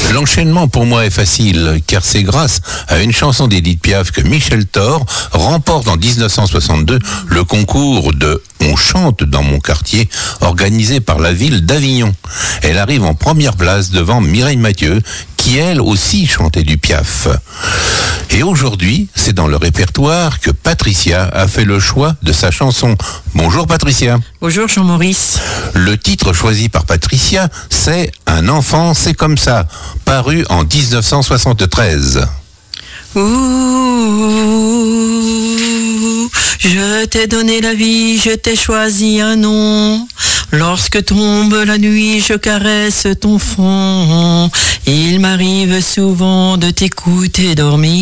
L'enchaînement pour moi est facile, car c'est grâce à une chanson d'Édith Piaf que Michel Thor remporte en 1962 le concours de On chante dans mon quartier, organisé par la ville d'Avignon. Elle arrive en première place devant Mireille Mathieu, qui elle aussi chantait du Piaf. Et aujourd'hui, c'est dans le répertoire que Patricia a fait le choix de sa chanson. Bonjour Patricia. Bonjour Jean-Maurice. Le titre choisi par Patricia, c'est Un enfant, c'est comme ça, paru en 1973. Ouh, je t'ai donné la vie, je t'ai choisi un nom. Lorsque tombe la nuit, je caresse ton front. Il m'arrive souvent de t'écouter dormir.